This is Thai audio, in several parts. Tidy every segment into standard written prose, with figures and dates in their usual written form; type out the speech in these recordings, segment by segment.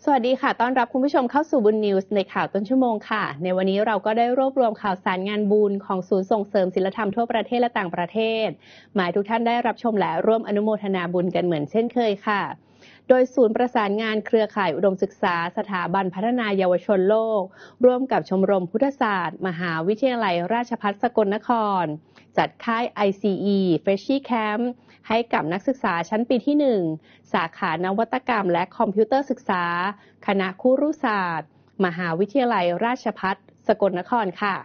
สวัสดีค่ะต้อนรับคุณผู้ชมเข้าสู่บุญนิวส์ในข่าวต้นชั่วโมงค่ะในวันนี้เราก็ได้รวบรวมข่าวสารงานบุญของศูนย์ส่งเสริมศีลธรรมทั่วประเทศและต่างประเทศหมายทุกท่านได้รับชมและร่วมอนุโมทนาบุญกันเหมือนเช่นเคยค่ะโดยศูนย์ประสานงานเครือข่ายอุดมศึกษาสถาบันพัฒนาเยาวชนโลกร่วมกับชมรมพุทธศาสตร์มหาวิทยาลัยราชภัฏสกลนครจัดค่าย ICE Freshie Camp ให้กับนักศึกษาชั้นปีที่ 1 สาขานวัตกรรมและคอมพิวเตอร์ศึกษาคณะครุศาสตร์มหาวิทยาลัยราชภัฏสกลนครค่ะ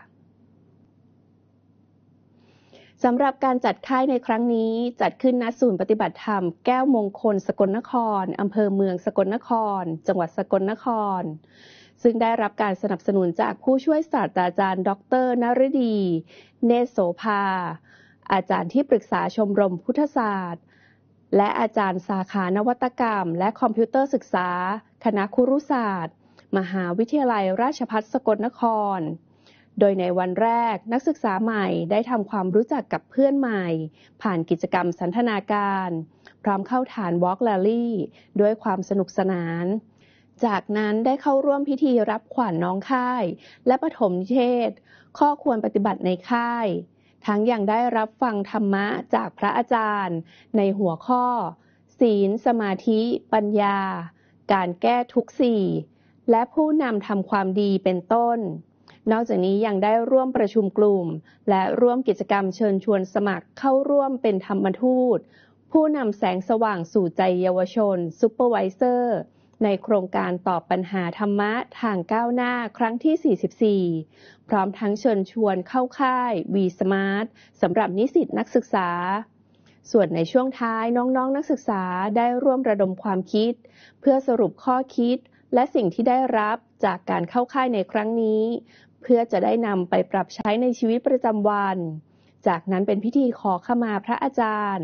สำหรับการจัดค่ายในครั้งนี้จัดขึ้นณศูนย์ปฏิบัติธรรมแก้วมงคลสกลนครอำเภอเมืองสกลนครจังหวัดสกลนครซึ่งได้รับการสนับสนุนจากผู้ช่วยศาสตราจารย์ดร.นฤดี เนตรโสภาอาจารย์ที่ปรึกษาชมรมพุทธศาสตร์และอาจารย์สาขานวัตกรรมและคอมพิวเตอร์ศึกษาคณะครุศาสตร์มหาวิทยาลัยราชภัฏสกลนครโดยในวันแรกนักศึกษาใหม่ได้ทำความรู้จักกับเพื่อนใหม่ผ่านกิจกรรมสันทนาการพร้อมเข้าฐาน Walk Rally ด้วยความสนุกสนานจากนั้นได้เข้าร่วมพิธีรับขวัญน้องค่ายและปฐมนิเทศข้อควรปฏิบัติในค่ายทั้งยังได้รับฟังธรรมะจากพระอาจารย์ในหัวข้อศีลสมาธิปัญญาการแก้ทุกข์สี่และผู้นำทำความดีเป็นต้นนอกจากนี้ยังได้ร่วมประชุมกลุ่มและร่วมกิจกรรมเชิญชวนสมัครเข้าร่วมเป็นธรรมทูตผู้นำแสงสว่างสู่ใจเยาวชนซูเปอร์ไวเซอร์ในโครงการตอบปัญหาธรรมะทางก้าวหน้าครั้งที่ 44พร้อมทั้งเชิญชวนเข้าค่าย V-Smart สำหรับนิสิตนักศึกษาส่วนในช่วงท้ายน้องๆนักศึกษาได้ร่วมระดมความคิดเพื่อสรุปข้อคิดและสิ่งที่ได้รับจากการเข้าค่ายในครั้งนี้เพื่อจะได้นำไปปรับใช้ในชีวิตประจำวันจากนั้นเป็นพิธีขอขมาพระอาจารย์